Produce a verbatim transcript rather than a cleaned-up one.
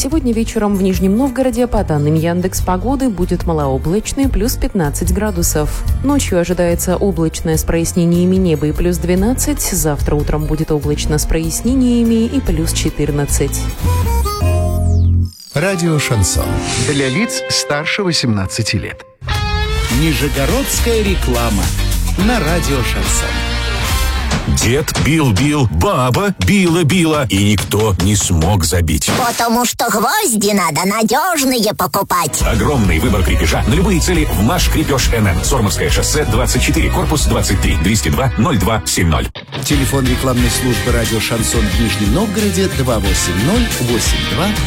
Сегодня вечером в Нижнем Новгороде, по данным Яндекс.Погоды, будет малооблачно, плюс пятнадцать градусов. Ночью ожидается облачное с прояснениями неба и плюс двенадцать. Завтра утром будет облачно с прояснениями и плюс четырнадцать. Радио «Шансон». Для лиц старше восемнадцати лет. Нижегородская реклама на радио «Шансон». Дед бил-бил, баба била-била, и никто не смог забить. Потому что гвозди надо надежные покупать. Огромный выбор крепежа на любые цели в «Маш Крепеж эн эн». Сормовское шоссе, двадцать четыре, корпус двадцать три, двести два ноль два семь ноль. Телефон рекламной службы радио «Шансон» в Нижнем Новгороде два восемь ноль восемь два